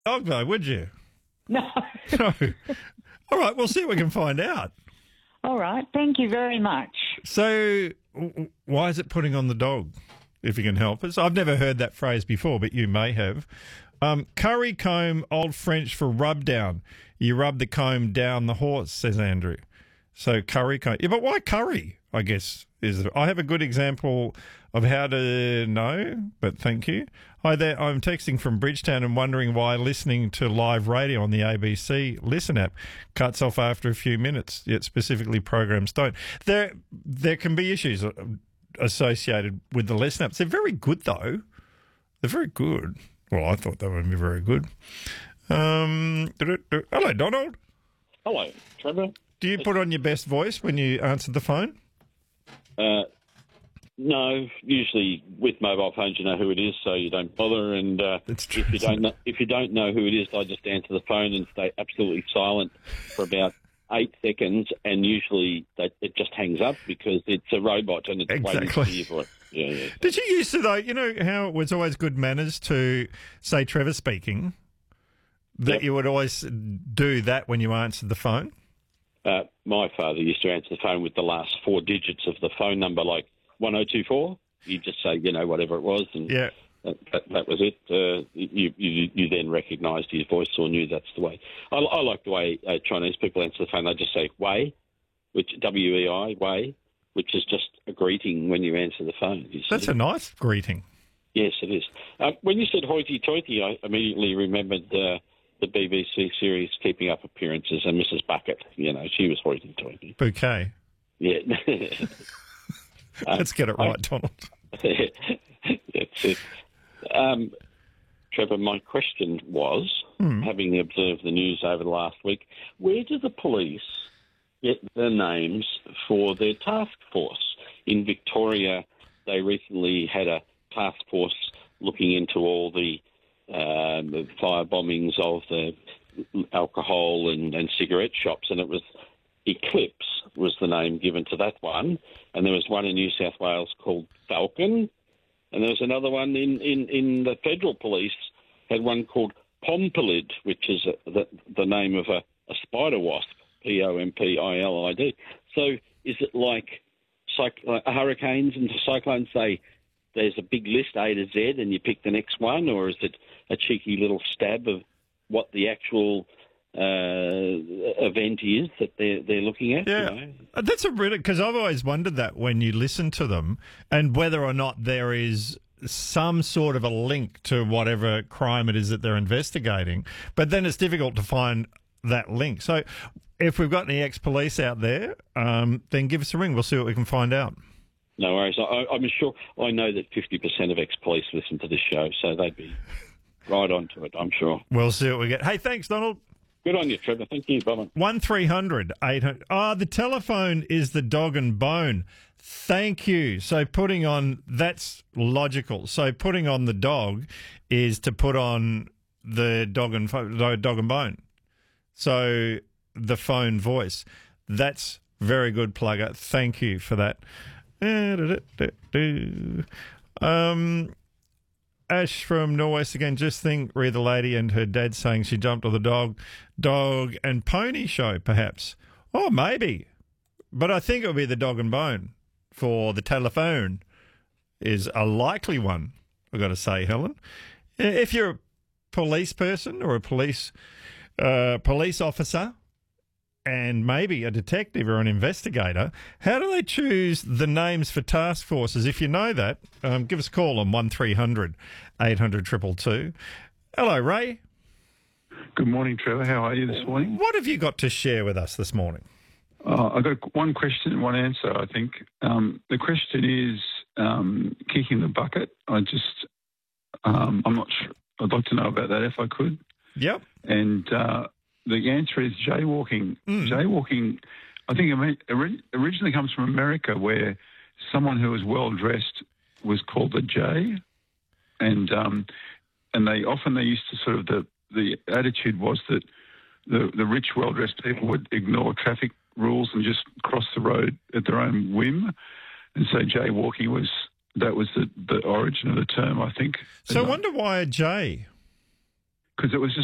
dog, though, would you? No. No. All right, we'll see what we can find out. All right. Thank you very much. So, why is it putting on the dog, if you can help us? I've never heard that phrase before, but you may have. Curry comb, Old French for rub down. You rub the comb down the horse, says Andrew. So, curry comb. Yeah, but why curry, I guess, is it? I have a good example of how to know, but thank you. Hi there, I'm texting from Bridgetown and wondering why listening to live radio on the ABC Listen app cuts off after a few minutes, yet specifically programs don't. There can be issues associated with the Listen apps. They're very good, though. They're very good. Well, I thought they would be very good. Hello, Donald. Hello, Trevor. Do you put on your best voice when you answer the phone? No, usually with mobile phones you know who it is, so you don't bother. And That's true, if you don't know who it is, I just answer the phone and stay absolutely silent for about 8 seconds, and usually it just hangs up because it's a robot and it's waiting for you for it. Yeah. Did you used to, though, you know how it was always good manners to say Trevor speaking, that Yep. you would always do that when you answered the phone? My father used to answer the phone with the last 4 digits of the phone number, like 1024. You just say, whatever it was, and Yeah. that was it. You then recognised his voice or knew that's the way. I like the way Chinese people answer the phone. They just say "wei," which W-E-I, "wei," which is just a greeting when you answer the phone. That's a nice greeting. Yes, it is. When you said hoity-toity, I immediately remembered the BBC series Keeping Up Appearances and Mrs. Bucket. She was hoity-toity. Bouquet. Yeah. Let's get it right, Donald. That's it. Trevor, my question was, having observed the news over the last week, where do the police get the names for their task force? In Victoria, they recently had a task force looking into all the fire bombings of the alcohol and cigarette shops, and it was Eclipse was the name given to that one, and there was one in New South Wales called Falcon, and there was another one in the Federal Police had one called Pompilid, which is the name of a spider wasp, Pompilid. So is it like hurricanes and cyclones say there's a big list A to Z and you pick the next one, or is it a cheeky little stab of what the actual event is that they're looking at? Yeah, that's a really, because I've always wondered that when you listen to them and whether or not there is some sort of a link to whatever crime it is that they're investigating. But then it's difficult to find that link. So if we've got any ex-police out there, then give us a ring. We'll see what we can find out. No worries. I'm sure. I know that 50% of ex-police listen to this show, so they'd be right onto it, I'm sure. We'll see what we get. Hey, thanks, Donald. Good on you, Trevor. Thank you. Bye-bye. 1300 800. The telephone is the dog and bone. Thank you. So putting on, that's logical. So putting on the dog is to put on the dog and bone. So the phone voice. That's very good, Plugger. Thank you for that. Ash from Norwest again. Just think, read the lady and her dad saying she jumped on the dog and pony show, perhaps. Oh, maybe. But I think it would be the dog and bone for the telephone is a likely one, I've got to say, Helen. If you're a police person or a police officer and maybe a detective or an investigator, how do they choose the names for task forces? If you know that, give us a call on 1300 800 222. Hello, Ray. Good morning, Trevor. How are you this morning? What have you got to share with us this morning? I've got one question and one answer, I think. The question is kicking the bucket. I'm not sure. I'd like to know about that if I could. Yep. And the answer is jaywalking. Jaywalking, I think, originally comes from America, where someone who was well dressed was called a jay, and they used to sort of the attitude was that the rich, well dressed people would ignore traffic rules and just cross the road at their own whim, and so jaywalking was the origin of the term, I think. So I wonder why a jay. Because it was just